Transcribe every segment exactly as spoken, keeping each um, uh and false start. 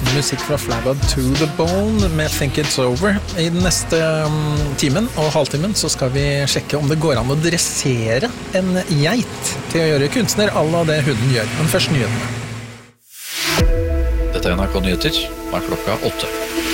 musikk fra Flabberb to the Bone med Think It's Over. I den neste um, timen og halvtimen så skal vi sjekke om det går an å dressere en geit til å gjøre kunstner alla det hunden gjør. Men først nyhetene. Dette er N R K Nyheter, er klokka åtte.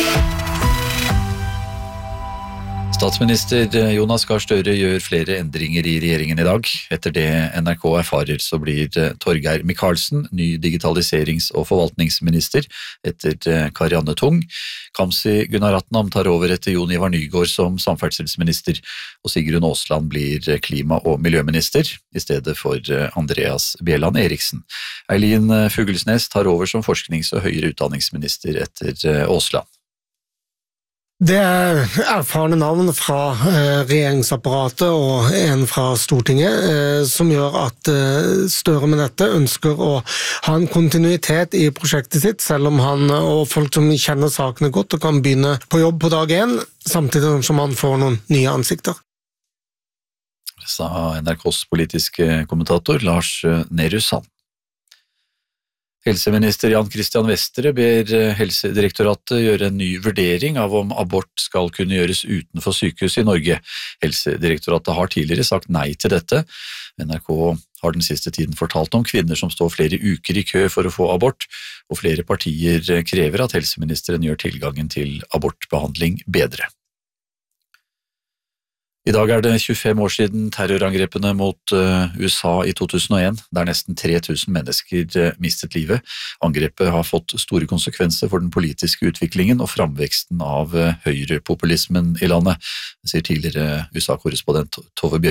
Statsminister Jonas Gahr Støre gjør flere endringer i regjeringen i dag. Etter det N R K erfarer så blir Torgeir Micaelsen ny digitaliserings- og forvaltningsminister etter Karianne Tung. Kamzy Gunaratnam tar over etter Jon Ivar Nygård som samferdselsminister, og Sigrun Aasland blir klima- og miljøminister i stedet for Andreas Bjelland Eriksen. Eileen Fuglesnes tar over som forsknings- og høyere utdanningsminister etter Aasland. Det er erfarne navn fra regjeringsapparatet og en fra Stortinget som gjør at Støre med dette ønsker å ha en kontinuitet i prosjektet sitt, selv om han og folk som kjenner sakene godt og kan begynne på jobb på dag én, samtidig som han får noen nye ansikter. Sa N R K's politiske kommentator Lars Nehru Sand. Helseminister Jan Christian Vestre ber Helsedirektoratet gjøre en ny vurdering av om abort skal kunne gjøres utenfor sykehus i Norge. Helsedirektoratet har tidligere sagt nei til dette. N R K har den siste tiden fortalt om kvinner som står flere uker i kø for å få abort, og flere partier krever at helseministeren gjør tilgangen til abortbehandling bedre. I dag er det tjuefem år siden terrorangrepene mot U S A i to tusen og en, der nesten tre tusen mennesker mistet livet. Angrepet har fått store konsekvenser for den politiske utviklingen og framveksten av høyrepopulismen i landet, sier tidligere U S A-korrespondent Tove Bjørk.